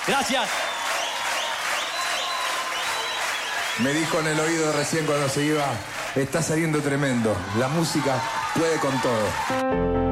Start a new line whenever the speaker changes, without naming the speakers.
Gracias.
Me dijo en el oído recién cuando se iba, está saliendo tremendo. La música puede con todo.